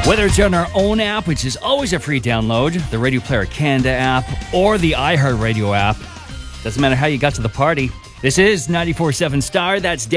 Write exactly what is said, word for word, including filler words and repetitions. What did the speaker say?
Whether it's on our own app, which is always a free download, the Radio Player Canada app, or the iHeartRadio app, doesn't matter how you got to the party. This is ninety-four point seven Star. That's